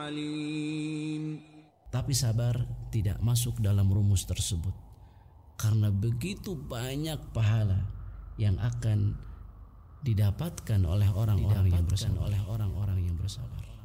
Tapi sabar tidak masuk dalam rumus tersebut, karena begitu banyak pahala yang akan didapatkan oleh orang-orang yang bersabar.